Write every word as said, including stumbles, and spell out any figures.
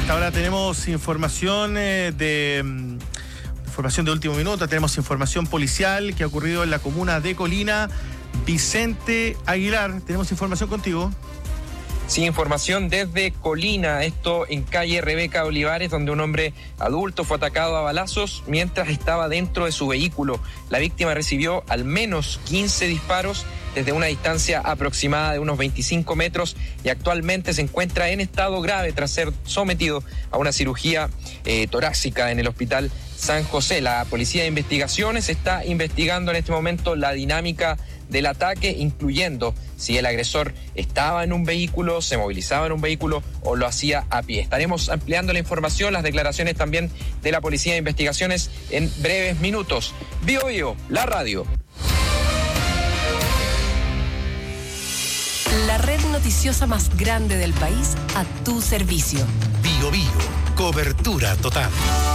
esta hora tenemos información eh, de mm, información de último minuto, tenemos información policial que ha ocurrido en la comuna de Colina. Vicente Aguilar, tenemos información contigo. Sí, información desde Colina, esto en calle Rebeca Olivares, donde un hombre adulto fue atacado a balazos mientras estaba dentro de su vehículo. La víctima recibió al menos quince disparos desde una distancia aproximada de unos veinticinco metros y actualmente se encuentra en estado grave tras ser sometido a una cirugía eh, torácica en el hospital San José. La Policía de Investigaciones está investigando en este momento la dinámica del ataque, incluyendo si el agresor estaba en un vehículo, se movilizaba en un vehículo o lo hacía a pie. Estaremos ampliando la información, las declaraciones también de la Policía de Investigaciones en breves minutos. Bio Bio, la radio. La red noticiosa más grande del país a tu servicio. Bio Bio, cobertura total.